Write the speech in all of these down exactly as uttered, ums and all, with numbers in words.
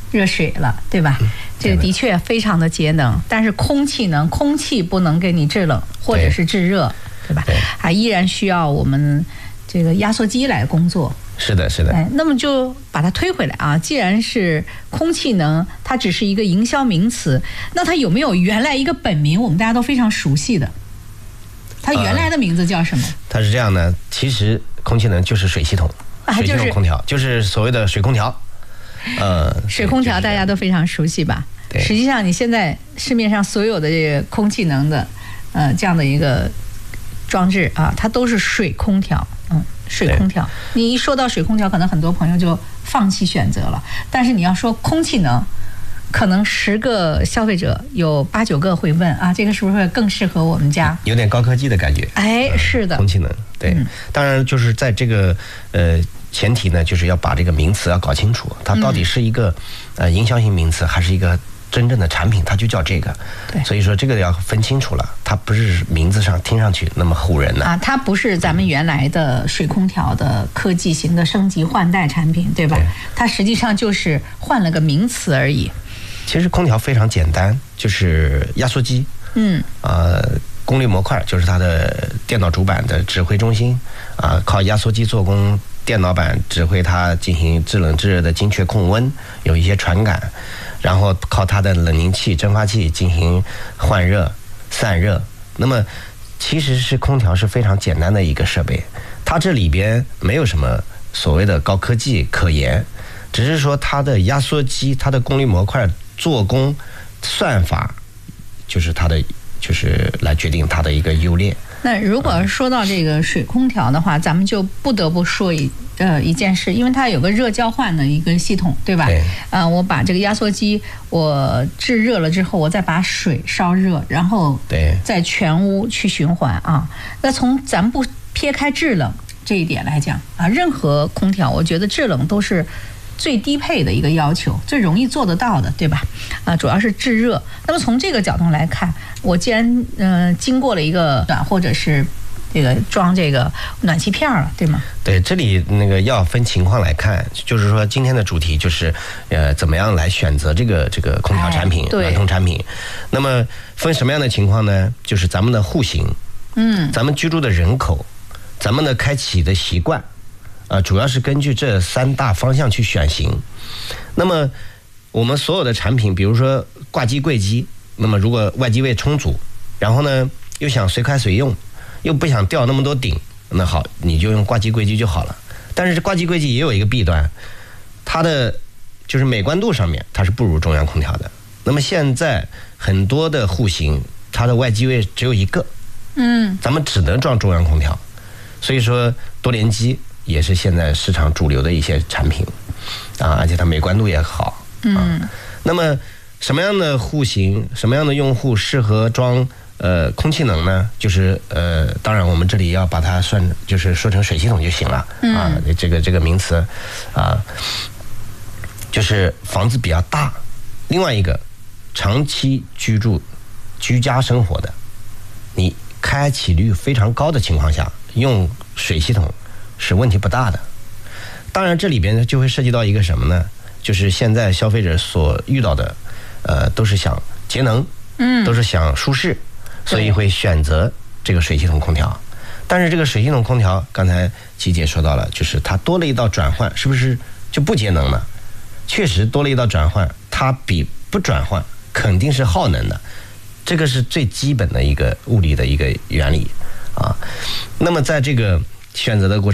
热水了，对吧？这个的确非常的节能，但是空气能，空气不能给你制冷或者是制热，对吧？还依然需要我们这个压缩机来工作。 是的，是的。 哎，那么就把它推回来啊！既然是空气能，它只是一个营销名词，那它有没有原来一个本名？我们大家都非常熟悉的，它原来的名字叫什么？ 呃、它是这样的，其实空气能就是水系统， 啊、 水系统空调、就是、就是所谓的水空调。呃， 水空调大家都非常熟悉吧？ 对。 实际上，你现在市面上所有的这个空气能的，呃，这样的一个装置啊，它都是水空调，嗯。水空调，你一说到水空调，可能很多朋友就放弃选择了。但是你要说空气能，可能十个消费者有八九个会问啊，这个是不是更适合我们家？ 有点高科技的感觉。 哎，是的， 空气能，对，嗯、当然就是在这个呃前提呢，就是要把这个名词要搞清楚，它到底是一个、嗯、呃营销性名词，还是一个真正的产品，它就叫这个。 对， 所以说这个要分清楚了，它不是名字上听上去那么唬人的啊，它不是咱们原来的水空调的科技型的升级换代产品，对吧？对，它实际上就是换了个名词而已。 其实空调非常简单，就是压缩机， 嗯， 呃，功率模块就是它的电脑主板的指挥中心啊、呃，靠压缩机做工，电脑板指挥它进行制冷制热的精确控温，有一些传感。然后靠它的冷凝器、蒸发器进行换热、散热。那么，其实是空调是非常简单的一个设备，它这里边没有什么所谓的高科技可言，只是说它的压缩机、它的功率模块做工、算法，就是它的就是来决定它的一个优劣。 那如果说到这个水空调的话，咱们就不得不说一呃一件事，因为它有个热交换的一个系统，对吧？ 对。 呃，我把这个压缩机我制热了之后，我再把水烧热，然后对， 在全屋去循环啊。那从咱们不撇开制冷这一点来讲啊，任何空调，我觉得制冷都是最低配的一个要求，最容易做得到的，对吧？啊，主要是制热。那么从这个角度来看，我既然呃经过了一个暖或者是这个装这个暖气片了，对吗？ 对，这里那个要分情况来看，就是说今天的主题就是呃怎么样来选择这个这个空调产品、 哎、 暖通产品。那么分什么样的情况呢？就是咱们的户型， 嗯， 咱们居住的人口，咱们的开启的习惯。啊，主要是根据这三大方向去选型。那么，我们所有的产品，比如说挂机柜机，那么如果外机位充足，然后呢又想随开随用，又不想吊那么多顶，那好，你就用挂机柜机就好了。但是这挂机柜机也有一个弊端，它的就是美观度上面它是不如中央空调的。那么现在很多的户型，它的外机位只有一个， 嗯， 咱们只能装中央空调，所以说多联机也是现在市场主流的一些产品啊，而且它美观度也好啊。 嗯， 那么什么样的户型、什么样的用户适合装呃空气能呢？就是呃，当然我们这里要把它算，就是说成水系统就行了啊。这个这个名词啊，就是房子比较大，另外一个长期居住、居家生活的，你开启率非常高的情况下，用水系统是问题不大的。当然这里边就会涉及到一个什么呢？就是现在消费者所遇到的呃都是想节能， 嗯， 都是想舒适，所以会选择这个水系统空调。但是这个水系统空调刚才琪姐说到了，就是它多了一道转换，是不是就不节能了？确实多了一道转换，它比不转换肯定是耗能的，这个是最基本的一个物理的一个原理啊。那么在这个选择的过程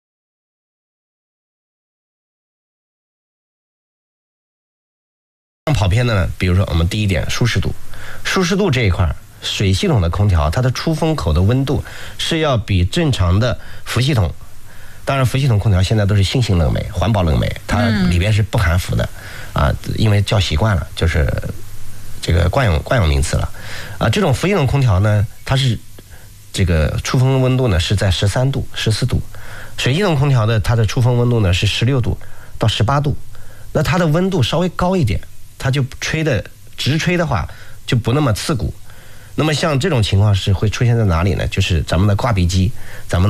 跑偏的呢，比如说我们第一点舒适度，舒适度这一块，水系统的空调它的出风口的温度是要比正常的氟系统，当然氟系统空调现在都是新型冷媒、环保冷媒，它里边是不含氟的啊，因为叫习惯了，就是这个惯用惯用名词了啊。这种氟系统空调呢，它是这个出风温度呢是在十三度、十四度，水系统空调的它的出风温度呢是十六度到十八度，那它的温度稍微高一点，它就吹的直吹的话就不那么刺骨。那么像这种情况是会出现在哪里呢？就是咱们的挂壁机，咱们